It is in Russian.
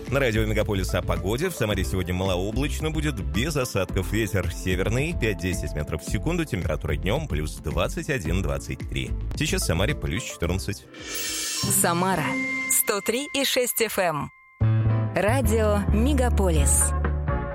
На радио «Мегаполис» о погоде. В Самаре сегодня малооблачно будет, без осадков. Ветер северный, 5-10 метров в секунду. Температура днем плюс 21-23. Сейчас в Самаре плюс 14. Самара 103,6 FM. Радио «Мегаполис».